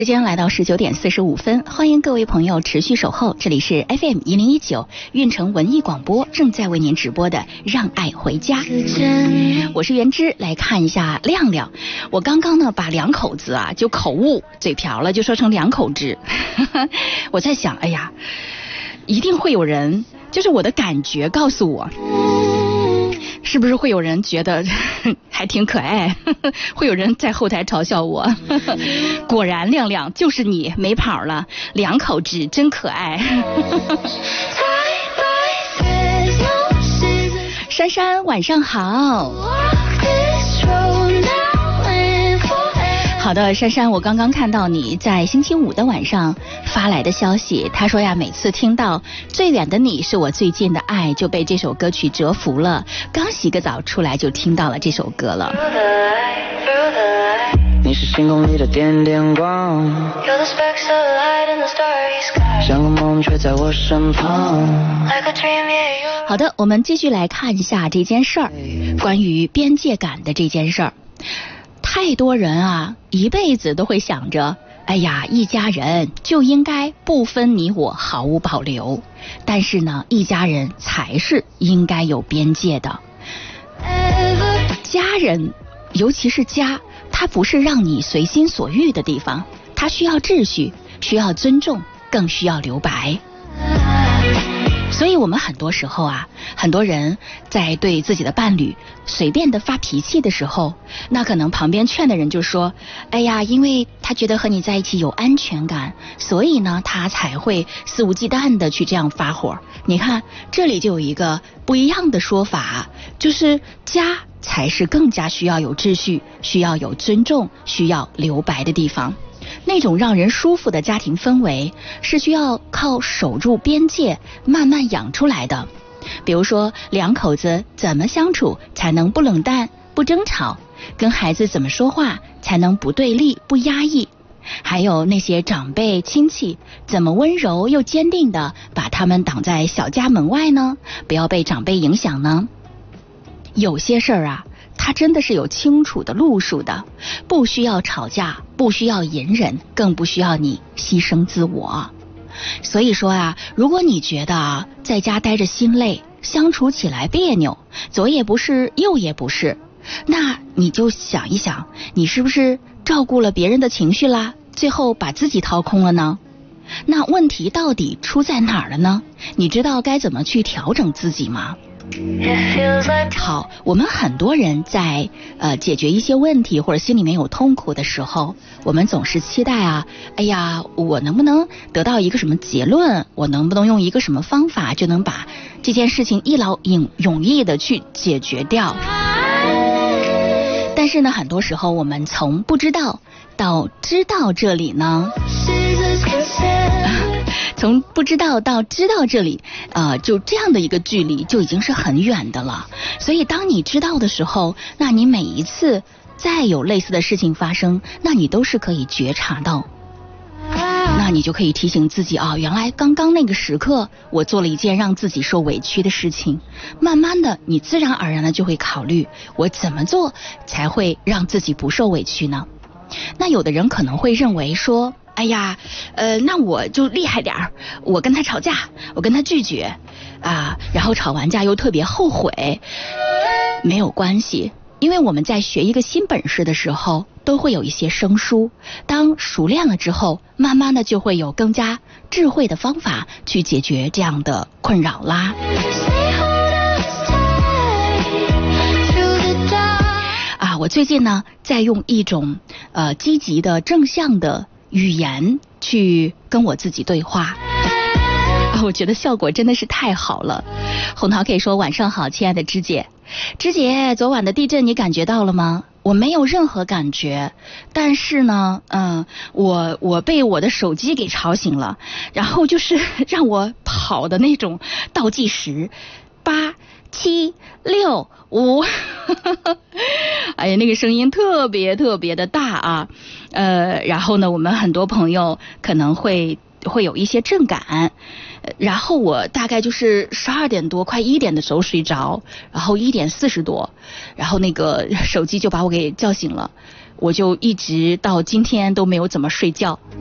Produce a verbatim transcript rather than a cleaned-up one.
时间来到十九点四十五分，欢迎各位朋友持续守候，这里是 F M 一零一九运城文艺广播正在为您直播的《让爱回家》，我是袁之。来看一下亮亮，我刚刚呢把两口子啊就口误嘴瓢了，就说成两口子。我在想，哎呀，一定会有人，就是我的感觉告诉我，是不是会有人觉得还挺可爱？会有人在后台嘲笑我。果然亮亮就是你，没跑了，两口子真可爱。珊珊晚上好。好的，珊珊，我刚刚看到你在星期五的晚上发来的消息，他说呀，每次听到最远的你是我最近的爱，就被这首歌曲折服了，刚洗个澡出来就听到了这首歌了。 你是星空里的点点光，像个梦却在我身旁。 好的，我们继续来看一下这件事儿，关于边界感的这件事儿。太多人啊，一辈子都会想着，哎呀，一家人就应该不分你我，毫无保留。但是呢，一家人才是应该有边界的。家人，尤其是家，它不是让你随心所欲的地方，它需要秩序，需要尊重，更需要留白。所以我们很多时候啊，很多人在对自己的伴侣随便的发脾气的时候，那可能旁边劝的人就说，哎呀，因为他觉得和你在一起有安全感，所以呢他才会肆无忌惮的去这样发火。你看这里就有一个不一样的说法，就是家才是更加需要有秩序，需要有尊重，需要留白的地方。那种让人舒服的家庭氛围是需要靠守住边界慢慢养出来的。比如说两口子怎么相处才能不冷淡不争吵，跟孩子怎么说话才能不对立不压抑，还有那些长辈亲戚怎么温柔又坚定的把他们挡在小家门外呢，不要被长辈影响呢。有些事儿啊，它真的是有清楚的路数的，不需要吵架，不需要隐忍，更不需要你牺牲自我。所以说啊，如果你觉得在家待着心累，相处起来别扭，左也不是右也不是，那你就想一想，你是不是照顾了别人的情绪啦，最后把自己掏空了呢？那问题到底出在哪儿了呢？你知道该怎么去调整自己吗？好，我们很多人在呃解决一些问题或者心里面有痛苦的时候，我们总是期待啊，哎呀，我能不能得到一个什么结论，我能不能用一个什么方法就能把这件事情一劳永永逸的去解决掉。但是呢，很多时候我们从不知道到知道这里呢，从不知道到知道这里，呃，就这样的一个距离就已经是很远的了。所以当你知道的时候，那你每一次再有类似的事情发生，那你都是可以觉察到，那你就可以提醒自己啊，原来刚刚那个时刻我做了一件让自己受委屈的事情。慢慢的，你自然而然的就会考虑，我怎么做才会让自己不受委屈呢？那有的人可能会认为说，哎呀，呃，那我就厉害点儿，我跟他吵架，我跟他拒绝啊，然后吵完架又特别后悔。没有关系，因为我们在学一个新本事的时候，都会有一些生疏。当熟练了之后，慢慢的就会有更加智慧的方法去解决这样的困扰啦。啊，我最近呢，在用一种呃积极的正向的语言去跟我自己对话，啊，我觉得效果真的是太好了。红桃可以说晚上好，亲爱的芝姐。芝姐，昨晚的地震你感觉到了吗？我没有任何感觉，但是呢，嗯，我我被我的手机给吵醒了，然后就是让我跑的那种倒计时，八七六五，哎呀，那个声音特别特别的大啊，呃，然后呢，我们很多朋友可能会会有一些震感，然后我大概就是十二点多快一点的时候睡着，然后一点四十多，然后那个手机就把我给叫醒了。 我就一直到今天都没有怎么睡觉。